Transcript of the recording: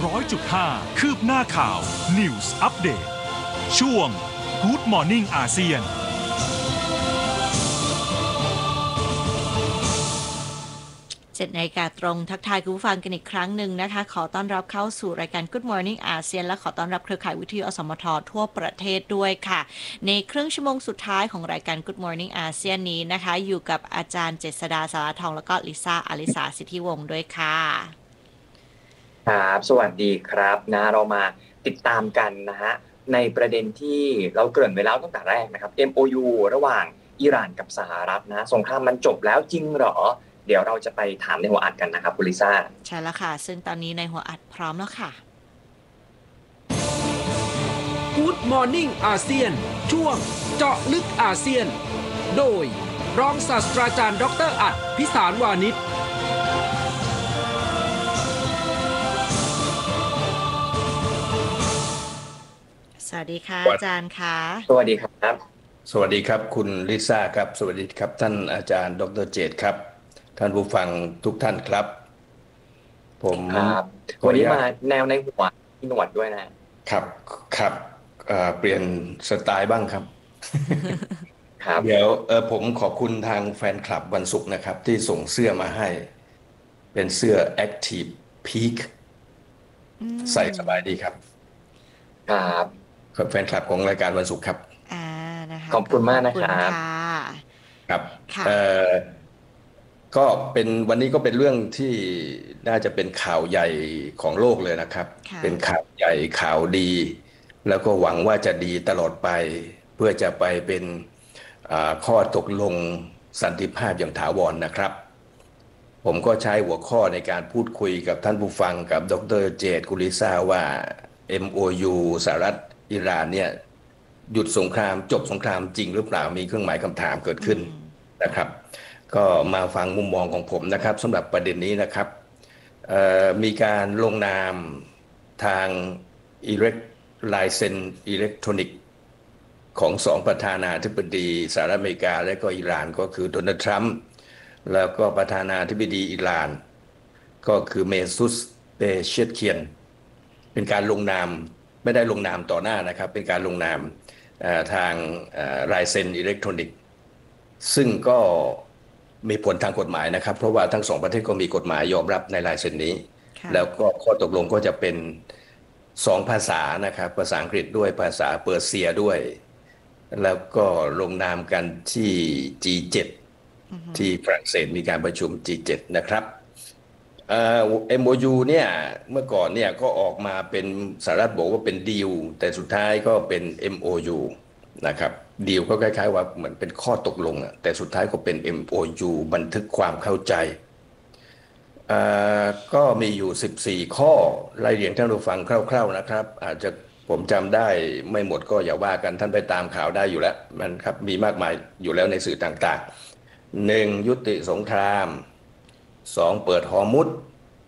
100.5 คืบหน้าข่าว News Update ช่วง Good Morning อาเซียน 7 นาฬิกาตรงทักทายคุณผู้ฟังกันอีกครั้งหนึ่งนะคะขอต้อนรับเข้าสู่รายการ Good Morning อาเซียนและขอต้อนรับเครือข่ายวิทยุอสมททั่วประเทศด้วยค่ะในครึ่งชั่วโมงสุดท้ายของรายการ Good Morning อาเซียนนี้นะคะอยู่กับอาจารย์เจษฎาสารทองแล้วก็ลิซ่าอลิสาสิทธิวงศ์ด้วยค่ะครับสวัสดีครับนะเรามาติดตามกันนะฮะในประเด็นที่เราเกริ่นไว้แล้วตั้งแต่แรกนะครับ MOU ระหว่างอิหร่านกับสหรัฐนะสงครามมันจบแล้วจริงเหรอเดี๋ยวเราจะไปถามในหัวอัดกันนะครับคุณลิซ่าใช่แล้วค่ะซึ่งตอนนี้ในหัวอัดพร้อมแล้วค่ะ Good Morning อาเซียนช่วงเจาะลึกอาเซียนโดยรองศาสตราจารย์ดร.อัฏฐพิสารวานิชสวัสดีค่ะอาจารย์ค่ะสวัสดีครับสวัสดีครับคุณลิซ่าครับสวัสดีครับท่านอาจารย์ดร.เจตครับท่านผู้ฟังทุกท่านครับผมครับวันนี้มาแนวในหัวมีหนวดด้วยนะครับเปลี่ยนสไตล์บ้างครับครับเดี๋ยวผมขอบคุณทางแฟนคลับวันศุกร์นะครับที่ส่งเสื้อมาให้เป็นเสื้อ Active Peak ใส่สบายดีครับครับแฟนคลับของรายการวันศุกร์ครับนะคะขอบคุณมากนะครับครับก็เป็นวันนี้ก็เป็นเรื่องที่น่าจะเป็นข่าวใหญ่ของโลกเลยนะครับเป็นข่าวใหญ่ข่าวดีแล้วก็หวังว่าจะดีตลอดไปเพื่อจะไปเป็นข้อตกลงสันติภาพอย่างถาวรนะครับผมก็ใช้หัวข้อในการพูดคุยกับท่านผู้ฟังกับดร.เจตกุลิซ่าว่า MOU สหรัฐอิหร่านเนี่ยหยุดสงครามจบสงครามจริงหรือเปล่ามีเครื่องหมายคำถามเกิดขึ้นนะครับก็มาฟังมุมมองของผมนะครับสำหรับประเด็นนี้นะครับมีการลงนามทางลายเซ็นอิเล็กทรอนิกส์ของ2ประธานาธิบดีสหรัฐอเมริกาและก็อิหร่านก็คือโดนัลด์ทรัมป์แล้วก็ประธานาธิบดีอิหร่านก็คือเมซุสเปเชเคียนเป็นการลงนามไม่ได้ลงนามต่อหน้านะครับเป็นการลงนามทางลายเซ็นอิเล็กทรอนิกส์ซึ่งก็มีผลทางกฎหมายนะครับเพราะว่าทั้ง2ประเทศก็มีกฎหมายยอมรับในลายเซ็นนี้แล้วก็ข้อตกลงก็จะเป็น2ภาษานะครับภาษาอังกฤษด้วยภาษาเปอร์เซียด้วยแล้วก็ลงนามกันที่ G7 ที่ฝรั่งเศสมีการประชุม G7 นะครับMOU เนี่ยเมื่อก่อนเนี่ยก็ออกมาเป็นสหรัฐบอกว่าเป็นดีลแต่สุดท้ายก็เป็น MOU นะครับดีลก็คล้ายๆว่าเหมือนเป็นข้อตกลงแต่สุดท้ายก็เป็น MOU บันทึกความเข้าใจก็มีอยู่14ข้อไล่เรียงท่านผู้ฟังคร่าวๆนะครับอาจจะผมจำได้ไม่หมดก็อย่าว่ากันท่านไปตามข่าวได้อยู่แล้วมันครับมีมากมายอยู่แล้วในสื่อต่างๆ1ยุติสงคราม2เปิดฮอร์มุซ